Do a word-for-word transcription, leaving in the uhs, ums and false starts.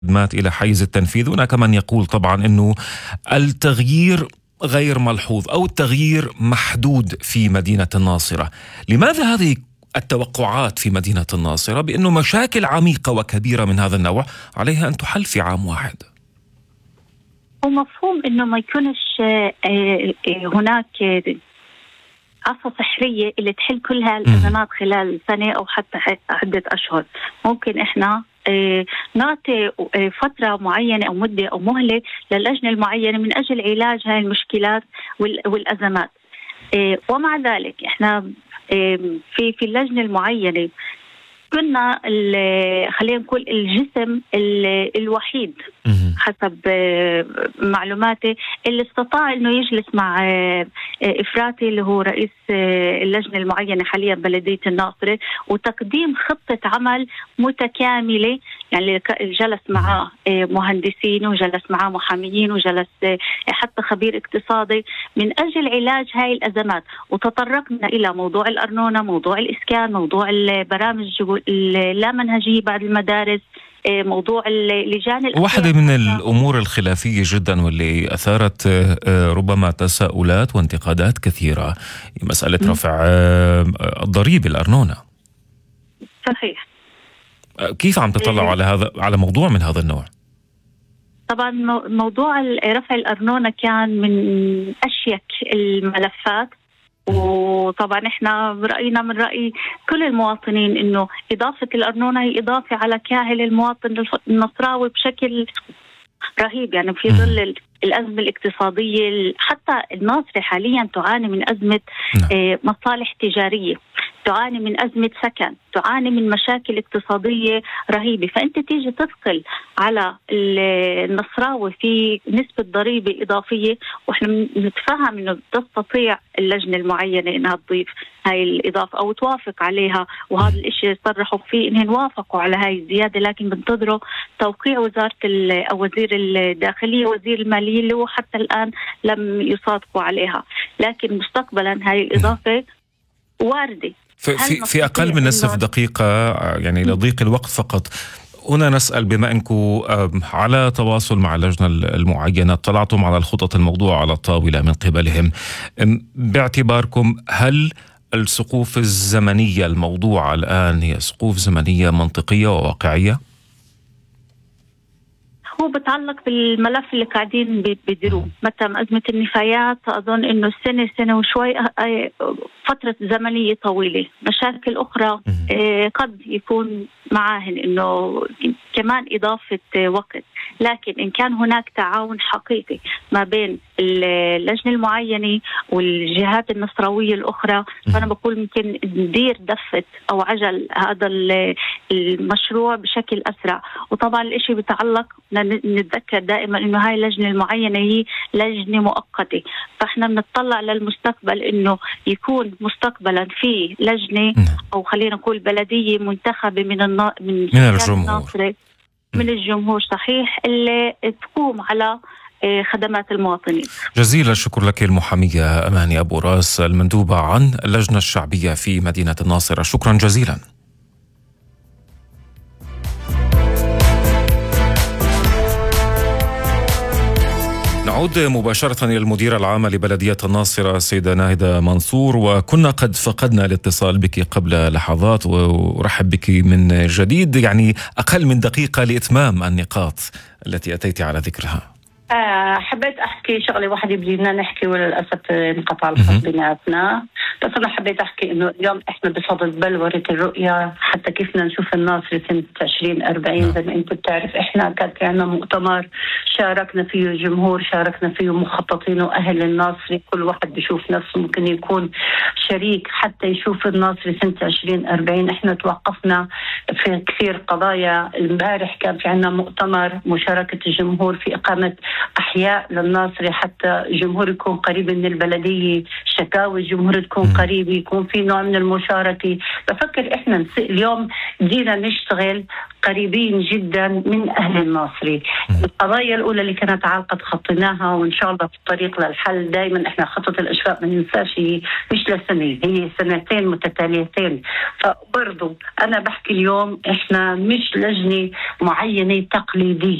مات إلى حيز التنفيذ. هناك من يقول طبعا أنه التغيير غير ملحوظ أو التغيير محدود في مدينة الناصرة. لماذا هذه التوقعات في مدينة الناصرة بأنه مشاكل عميقة وكبيرة من هذا النوع عليها أن تحل في عام واحد؟ ومفهوم أنه ما يكونش هناك عصا سحرية اللي تحل كل هالأزمات خلال سنة أو حتى عدة أشهر. ممكن إحنا نعطي فترة معينة أو مدة أو مهلة للجنة المعينة من أجل علاج هاي المشكلات والأزمات. ومع ذلك إحنا في في اللجنة المعينة كنا خلينا نقول الجسم الوحيد حسب معلوماتي اللي استطاع انه يجلس مع إفراتي اللي هو رئيس اللجنة المعينة حاليا بلدية الناصرة وتقديم خطة عمل متكاملة. يعني جلس معه مهندسين وجلس معه محاميين وجلس حتى خبير اقتصادي من أجل علاج هاي الأزمات. وتطرقنا إلى موضوع الأرنونة، موضوع الإسكان، موضوع البرامج اللامنهجية بعد المدارس، موضوع اللجان. واحدة من الأمور الخلافية جدا واللي أثارت ربما تساؤلات وانتقادات كثيرة مسألة رفع الضريبة الأرنونة. صحيح. كيف عم تطلعوا على هذا على موضوع من هذا النوع؟ طبعا موضوع رفع الأرنونة كان من أشيك الملفات، وطبعا احنا رأينا من رأي كل المواطنين انه اضافة الأرنونة هي اضافة على كاهل المواطن النصراوي بشكل رهيب. يعني في ظل الأزمة الاقتصادية حتى الناصرة حاليا تعاني من أزمة مصالح تجارية، تعاني من أزمة سكن، تعاني من مشاكل اقتصادية رهيبة. فأنت تيجي تثقل على النصراوي في نسبة ضريبة إضافية، وإحنا نتفهم إنه تستطيع اللجنة المعينة إنها تضيف هاي الإضافة أو توافق عليها، وهذا الإشي صرحوا فيه إنهم وافقوا على هاي الزيادة، لكن بنتظروا توقيع وزارة أو وزير الداخلية وزير المالية اللي هو حتى الآن لم يصادقوا عليها. لكن مستقبلا هاي الإضافة واردة. في, في, في أقل من نصف دقيقة يعني لضيق الوقت فقط، هنا نسأل بما أنكم على تواصل مع اللجنة المعينة اطلعتم على الخطط الموضوعة على الطاولة من قبلهم، باعتباركم هل السقوف الزمنية الموضوعة الآن هي سقوف زمنية منطقية وواقعية؟ هو بتعلق بالملف اللي قاعدين بيديروه. مثلا أزمة النفايات أظن إنه السنة سنة وشوي فترة زمنية طويلة. مشاكل أخرى قد يكون معاهن إنه كمان إضافة وقت. لكن إن كان هناك تعاون حقيقي ما بين اللجنة المعينة والجهات النصراوية الأخرى، فأنا بقول ممكن ندير دفة أو عجل هذا المشروع بشكل أسرع. وطبعا الإشي بيتعلق، نتذكر دائما إنه هاي اللجنة المعينة هي لجنة مؤقتة، فإحنا بنطلع للمستقبل إنه يكون مستقبلا في لجنة أو خلينا نقول بلدية منتخبة من النا... من, من الجمهور من الجمهور صحيح، اللي تقوم على خدمات المواطنين. جزيل الشكر لك المحامية أماني أبو راس المندوبة عن اللجنة الشعبية في مدينة الناصرة، شكرا جزيلا. نعود مباشرة إلى المديرة العامة لبلدية الناصرة السيدة ناهدة منصور، وكنا قد فقدنا الاتصال بك قبل لحظات ورحب بك من جديد، يعني أقل من دقيقة لإتمام النقاط التي أتيت على ذكرها. آه حبيت أحكي شغلة واحدة بدينا نحكي وللأسف انقطع الخط بيناتنا، بس أنا حبيت أحكي إنه اليوم إحنا بصدد بلورة الرؤية حتى كيف بدنا نشوف الناصرة سنة عشرين أربعين. زي ما أنت بتعرف إحنا كان عندنا مؤتمر شاركنا فيه الجمهور، شاركنا فيه مخططين وأهل الناصرة، كل واحد بيشوف نفسه ممكن يكون شريك حتى يشوف الناصرة سنة عشرين أربعين. إحنا توقفنا في كثير قضايا. امبارح كان في عندنا مؤتمر مشاركة الجمهور في إقامة أحياء للناصري حتى الجمهور يكون قريب من البلدية، شكاوي الجمهور تكون قريبة، يكون في نوع من المشاركة. بفكر إحنا اليوم بدينا نشتغل قريبين جدا من أهل الناصري. القضايا الأولى اللي كانت عالقة خطيناها، وإن شاء الله في الطريق للحل. دائما إحنا خطة الإشفاء ما ننساش هي مش لسنة، هي سنتين متتاليتين. فبرضو أنا بحكي اليوم إحنا مش لجنة معينة تقليدية.